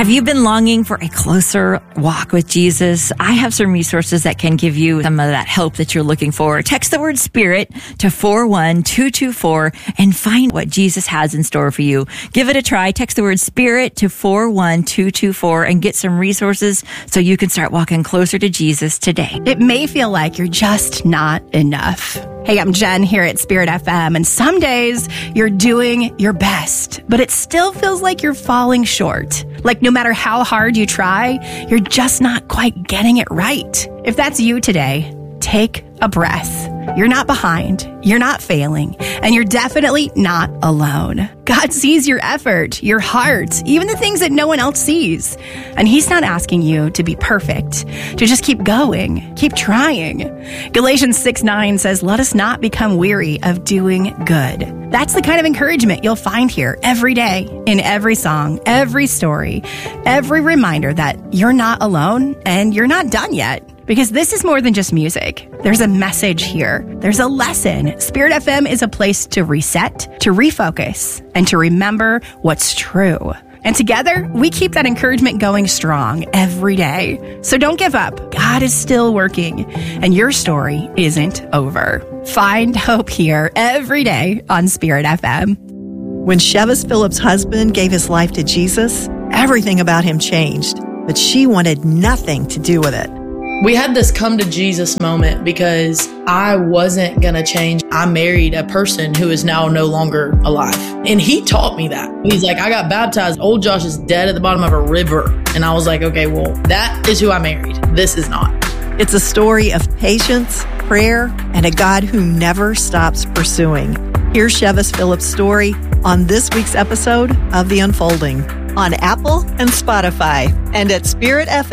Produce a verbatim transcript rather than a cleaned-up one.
Have you been longing for a closer walk with Jesus? I have some resources that can give you some of that help that you're looking for. Text the word SPIRIT to four one two two four and find what Jesus has in store for you. Give it a try. Text the word SPIRIT to four one two two four and get some resources so you can start walking closer to Jesus today. It may feel like you're just not enough. Hey, I'm Jen here at Spirit F M, and some days you're doing your best, but it still feels like you're falling short. Like no matter how hard you try, you're just not quite getting it right. If that's you today, take a breath. You're not behind, you're not failing, and you're definitely not alone. God sees your effort, your heart, even the things that no one else sees. And He's not asking you to be perfect, to just keep going, keep trying. Galatians six nine says, let us not become weary of doing good. That's the kind of encouragement you'll find here every day, in every song, every story, every reminder that you're not alone and you're not done yet. Because this is more than just music. There's a message here. There's a lesson. Spirit F M is a place to reset, to refocus, and to remember what's true. And together, we keep that encouragement going strong every day. So don't give up. God is still working, and your story isn't over. Find hope here every day on Spirit F M. When Chevis Phillips' husband gave his life to Jesus, everything about him changed, but she wanted nothing to do with it. We had this come to Jesus moment because I wasn't going to change. I married a person who is now no longer alive. And he taught me that. He's like, I got baptized. Old Josh is dead at the bottom of a river. And I was like, okay, well, that is who I married. This is not. It's a story of patience, prayer, and a God who never stops pursuing. Here's Chevis Phillips' story on this week's episode of The Unfolding on Apple and Spotify and at spirit f